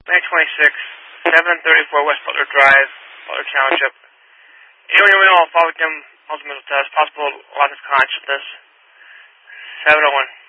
May 26, 734 West Butler Drive, Butler Township. All fall victim, multiple test, possible loss of consciousness. 701.